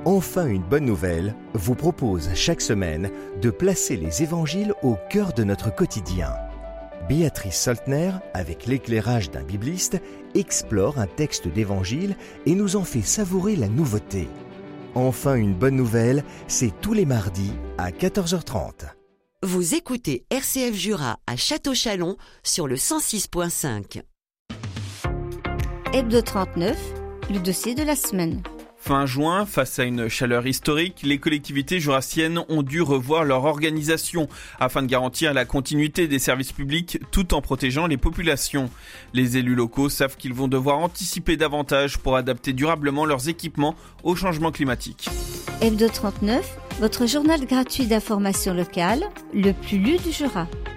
Enfin une bonne nouvelle vous propose chaque semaine de placer les évangiles au cœur de notre quotidien. Béatrice Soltner, avec l'éclairage d'un bibliste, explore un texte d'évangile et nous en fait savourer la nouveauté. Enfin une bonne nouvelle, c'est tous les mardis à 14h30. Vous écoutez RCF Jura à Château-Chalon sur le 106.5. Hebdo 39, le dossier de la semaine. Fin juin, face à une chaleur historique, les collectivités jurassiennes ont dû revoir leur organisation afin de garantir la continuité des services publics tout en protégeant les populations. Les élus locaux savent qu'ils vont devoir anticiper davantage pour adapter durablement leurs équipements au changement climatique. Hebdo 39, votre journal gratuit d'information locale, le plus lu du Jura.